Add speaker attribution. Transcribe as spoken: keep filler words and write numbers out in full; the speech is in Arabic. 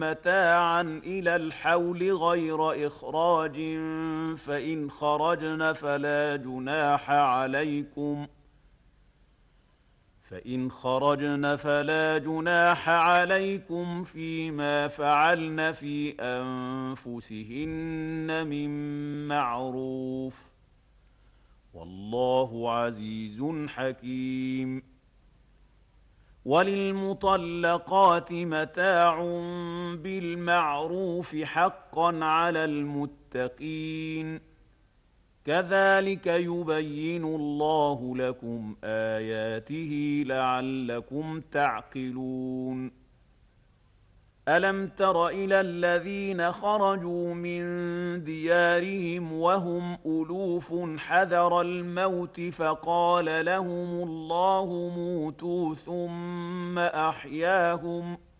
Speaker 1: متاعا إلى الحول غير إخراج فإن خرجن فلا جناح عليكم فإن خرجن فلا جناح عليكم فيما فعلن في أنفسهن من معروف والله عزيز حكيم وللمطلقات متاع بالمعروف حقا على المتقين كذلك يبين الله لكم آياته لعلكم تعقلون ألم تر إلى الذين خرجوا من ديارهم وهم ألوف حذر الموت فقال لهم الله موتوا ثم أحياهم